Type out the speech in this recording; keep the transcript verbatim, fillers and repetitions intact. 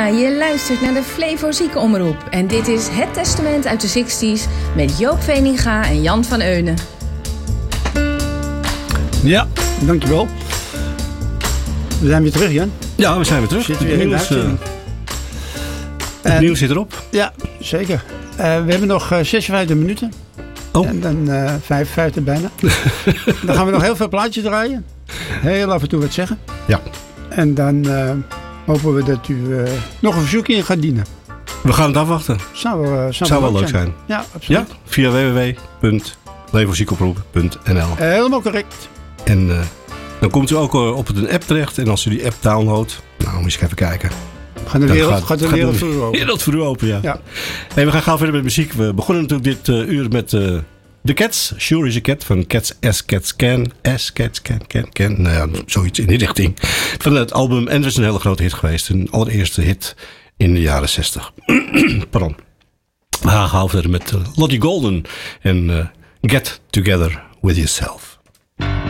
Ja, je luistert naar de Flevo Ziekenomroep. En dit is Het Testament uit de zestig's met Joop Veninga en Jan van Eunen. Ja, dankjewel. We zijn weer terug, Jan. Ja, we zijn weer terug. Zit weer in de uitzending. Het En- nieuws zit erop. Ja, zeker. Uh, we hebben nog uh, zesenvijftig minuten. Oh. En dan uh, vijfenvijftig bijna. Dan gaan we nog heel veel plaatjes draaien. Heel af en toe wat zeggen. Ja. En dan uh, hopen we dat u uh, nog een verzoekje in gaat dienen. We gaan het afwachten. Zou, uh, zou, Zou wel leuk zijn. Ja, absoluut. Ja, via w w w punt levoziekoproep punt n l. Uh, helemaal correct. En uh, dan komt u ook uh, op een app terecht. En als u die app downloadt, nou moet je even kijken. Gaat de Dan wereld, gaat, gaat de gaat wereld de voor u open. wereld voor u open, ja. Ja. Hey, we gaan gauw verder met muziek. We begonnen natuurlijk dit uh, uur met uh, The Cats. Sure is a Cat van Cats as Cats Can. As Cats Can, Can, Can. Nou ja, zoiets in die richting. Van het album. En het is een hele grote hit geweest. Een allereerste hit in de jaren zestig. Pardon. We gaan gauw verder met uh, Lottie Golden. En uh, Get Together With Yourself.